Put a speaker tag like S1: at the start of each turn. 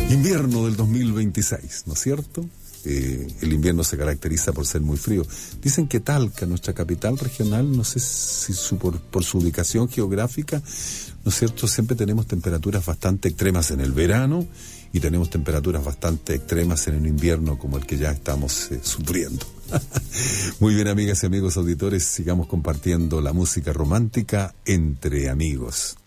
S1: Invierno del 2026, ¿no es cierto? El invierno se caracteriza por ser muy frío. Dicen que Talca, nuestra capital regional, no sé si por su ubicación geográfica, ¿no es cierto?, siempre tenemos temperaturas bastante extremas en el verano y tenemos temperaturas bastante extremas en el invierno, como el que ya estamos sufriendo. Muy bien, amigas y amigos auditores, sigamos compartiendo la música romántica entre amigos.